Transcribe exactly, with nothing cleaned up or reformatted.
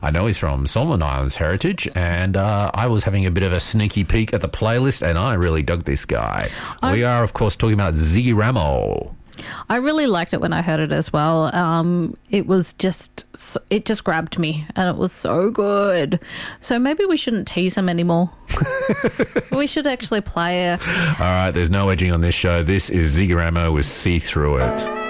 I know he's from Solomon Islands heritage, and uh, I was having a bit of a sneaky peek at the playlist, and I really dug this guy. I, we are, of course, talking about Ziggy Ramo. I really liked it when I heard it as well. Um, it was just, it just grabbed me, and it was so good. So maybe we shouldn't tease him anymore. We should actually play it. All right, there's no edging on this show. This is Ziggy Ramo with See Through It.